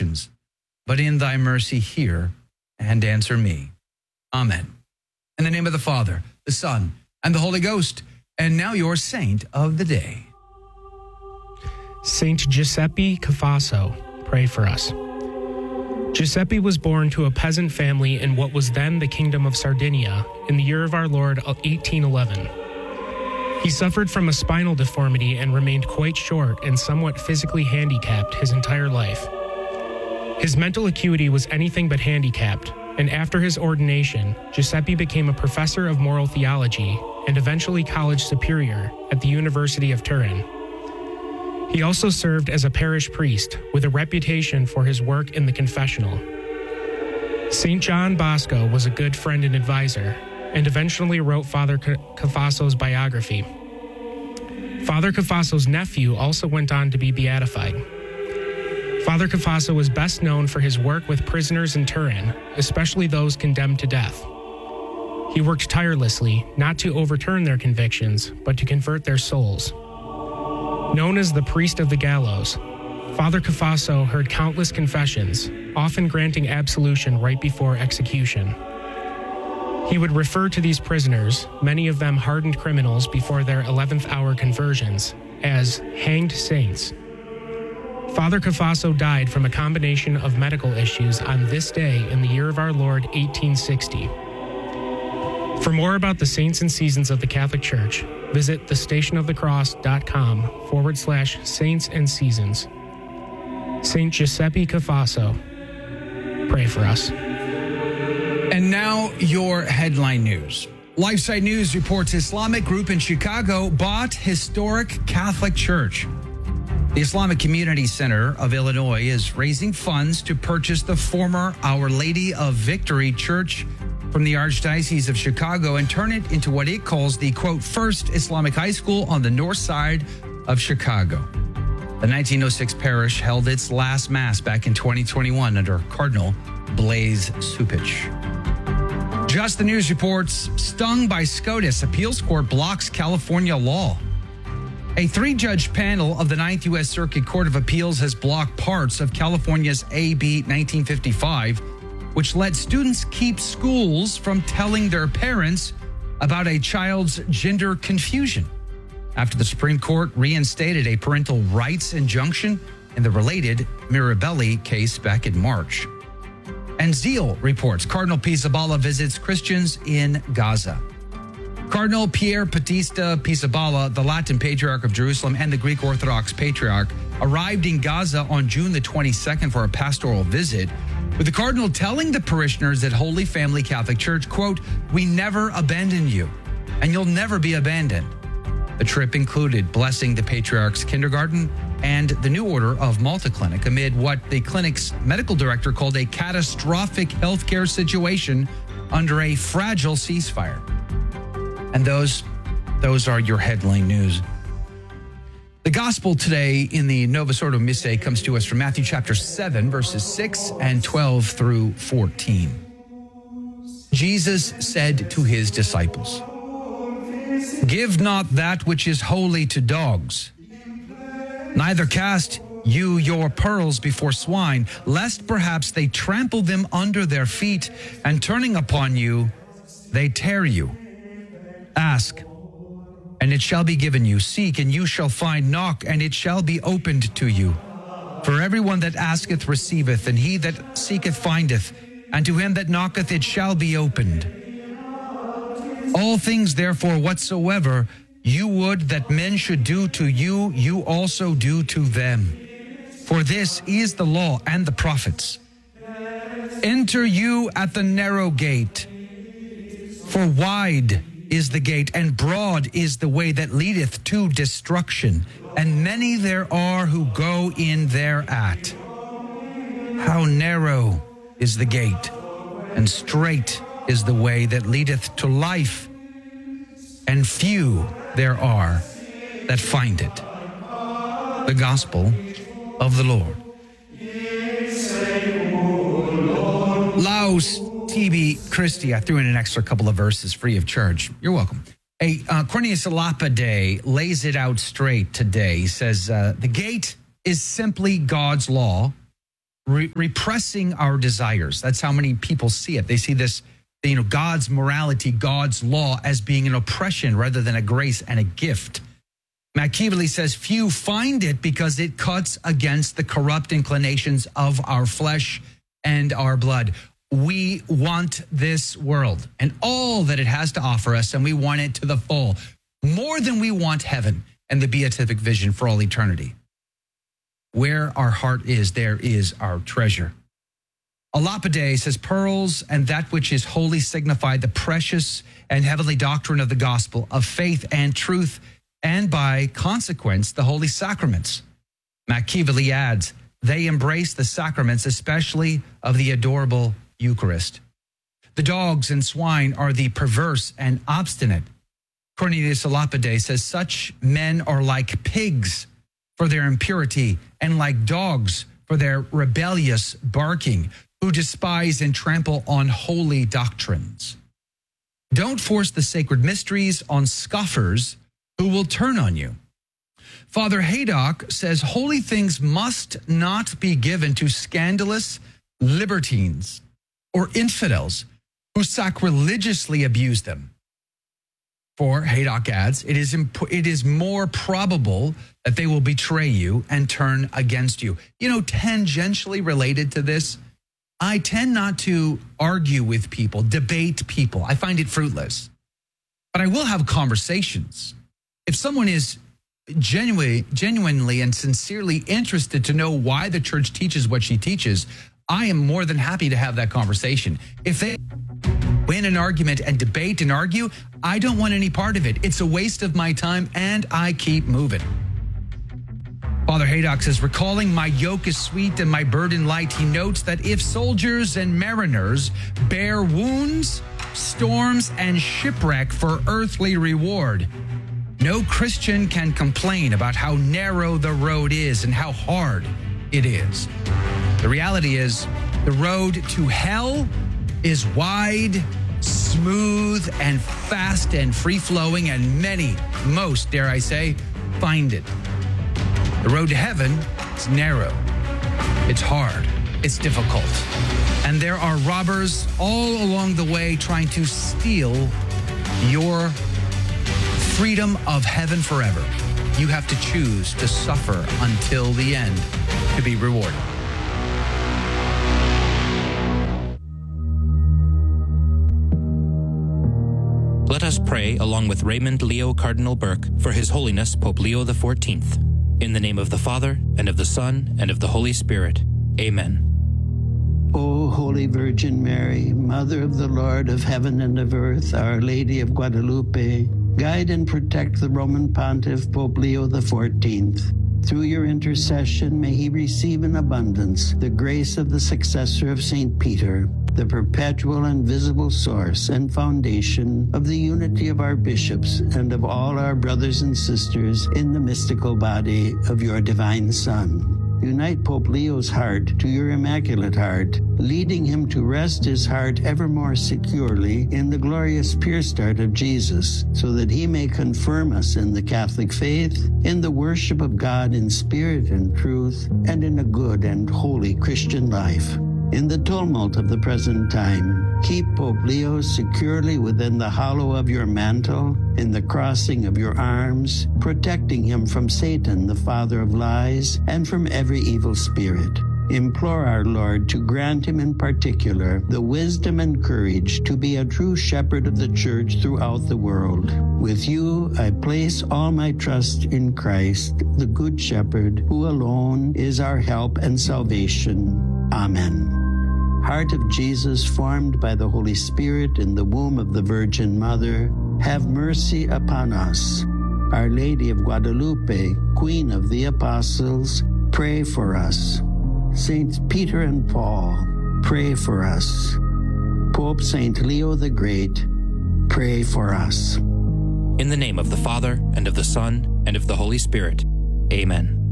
petitions, but in thy mercy hear and answer me. Amen. In the name of the Father, the Son, and the Holy Ghost. And now your saint of the day. Saint Giuseppe Cafasso, pray for us. Giuseppe was born to a peasant family in what was then the Kingdom of Sardinia in the year of our Lord 1811. He suffered from a spinal deformity and remained quite short and somewhat physically handicapped his entire life. His mental acuity was anything but handicapped, and after his ordination, Giuseppe became a professor of moral theology and eventually college superior at the University of Turin. He also served as a parish priest with a reputation for his work in the confessional. St. John Bosco was a good friend and advisor, and eventually wrote Father Cafasso's biography. Father Cafasso's nephew also went on to be beatified. Father Cafasso was best known for his work with prisoners in Turin, especially those condemned to death. He worked tirelessly, not to overturn their convictions, but to convert their souls. Known as the priest of the gallows, Father Cafasso heard countless confessions, often granting absolution right before execution. He would refer to these prisoners, many of them hardened criminals before their 11th hour conversions, as hanged saints. Father Cafasso died from a combination of medical issues on this day in the year of our Lord 1860. For more about the saints and seasons of the Catholic Church, visit thestationofthecross.com/saints and seasons. Saint Giuseppe Cafasso, pray for us. And now your headline news. LifeSite News reports Islamic group in Chicago bought historic Catholic church. The Islamic Community Center of Illinois is raising funds to purchase the former Our Lady of Victory Church from the Archdiocese of Chicago and turn it into what it calls the, quote, first Islamic high school on the north side of Chicago. The 1906 parish held its last Mass back in 2021 under Cardinal Blaise Cupich. Just the News reports, stung by SCOTUS, appeals court blocks California law. A three-judge panel of the 9th U.S. Circuit Court of Appeals has blocked parts of California's AB 1955, which let students keep schools from telling their parents about a child's gender confusion after the Supreme Court reinstated a parental rights injunction in the related Mirabelli case back in March. And Zeal reports Cardinal Pizzaballa visits Christians in Gaza. Cardinal Pier Battista Pizzaballa, the Latin Patriarch of Jerusalem and the Greek Orthodox Patriarch, arrived in Gaza on June the 22nd for a pastoral visit, with the Cardinal telling the parishioners at Holy Family Catholic Church, quote, "We never abandon you, and you'll never be abandoned." The trip included blessing the Patriarch's kindergarten and the New Order of Malta Clinic amid what the clinic's medical director called a catastrophic healthcare situation under a fragile ceasefire. And those are your headline news. The gospel today in the Novus Ordo Missae comes to us from Matthew chapter 7, verses 6 and 12 through 14. Jesus said to his disciples, "Give not that which is holy to dogs, neither cast you your pearls before swine, lest perhaps they trample them under their feet, and turning upon you, they tear you. Ask, and it shall be given you. Seek, and you shall find. Knock, and it shall be opened to you. For everyone that asketh receiveth, and he that seeketh findeth, and to him that knocketh it shall be opened. All things, therefore, whatsoever you would that men should do to you, you also do to them. For this is the law and the prophets. Enter you at the narrow gate, for wide is the gate, and broad is the way that leadeth to destruction, and many there are who go in thereat. How narrow is the gate, and strait is the way that leadeth to life, and few there are that find it." The Gospel of the Lord. Laus Tibi Christi. I threw in an extra couple of verses free of charge. You're welcome. Cornelius Lapide lays it out straight today. He says, the gate is simply God's law, repressing our desires. That's how many people see it. They see this, God's morality, God's law as being an oppression rather than a grace and a gift. Machiavelli says, few find it because it cuts against the corrupt inclinations of our flesh and our blood. We want this world and all that it has to offer us, and we want it to the full, more than we want heaven and the beatific vision for all eternity. Where our heart is, there is our treasure. A lapide says, pearls and that which is holy signify the precious and heavenly doctrine of the gospel of faith and truth, and by consequence, the holy sacraments. Machiavelli adds, they embrace the sacraments, especially of the adorable Eucharist. The dogs and swine are the perverse and obstinate. Cornelius a Lapide says, such men are like pigs for their impurity and like dogs for their rebellious barking, who despise and trample on holy doctrines. Don't force the sacred mysteries on scoffers who will turn on you. Father Haydock says holy things must not be given to scandalous libertines or infidels who sacrilegiously abuse them. For, Haydock adds, it is more probable that they will betray you and turn against you. Tangentially related to this, I tend not to argue with people, debate people. I find it fruitless. But I will have conversations. If someone is genuinely and sincerely interested to know why the church teaches what she teaches, I am more than happy to have that conversation. If they win an argument and debate and argue, I don't want any part of it. It's a waste of my time, and I keep moving. Father Haydock says, recalling my yoke is sweet and my burden light, he notes that if soldiers and mariners bear wounds, storms, and shipwreck for earthly reward, no Christian can complain about how narrow the road is and how hard it is. The reality is, the road to hell is wide, smooth, and fast and free-flowing, and most, dare I say, find it. The road to heaven is narrow, it's hard, it's difficult, and there are robbers all along the way trying to steal your freedom of heaven forever. You have to choose to suffer until the end to be rewarded. Let us pray along with Raymond Leo Cardinal Burke for His Holiness Pope Leo XIV. In the name of the Father, and of the Son, and of the Holy Spirit. Amen. O Holy Virgin Mary, Mother of the Lord of heaven and of earth, Our Lady of Guadalupe, guide and protect the Roman Pontiff Pope Leo XIV. Through your intercession, may he receive in abundance the grace of the successor of St. Peter, the perpetual and visible source and foundation of the unity of our bishops and of all our brothers and sisters in the mystical body of your divine Son. Unite Pope Leo's heart to your Immaculate Heart, leading him to rest his heart ever more securely in the glorious pierced heart of Jesus, so that he may confirm us in the Catholic faith, in the worship of God in spirit and truth, and in a good and holy Christian life. In the tumult of the present time, keep Pope Leo securely within the hollow of your mantle, in the crossing of your arms, protecting him from Satan, the father of lies, and from every evil spirit. Implore our Lord to grant him in particular the wisdom and courage to be a true shepherd of the church throughout the world. With you, I place all my trust in Christ, the Good Shepherd, who alone is our help and salvation. Amen. Heart of Jesus, formed by the Holy Spirit in the womb of the Virgin Mother, have mercy upon us. Our Lady of Guadalupe, Queen of the Apostles, pray for us. Saints Peter and Paul, pray for us. Pope Saint Leo the Great, pray for us. In the name of the Father, and of the Son, and of the Holy Spirit. Amen.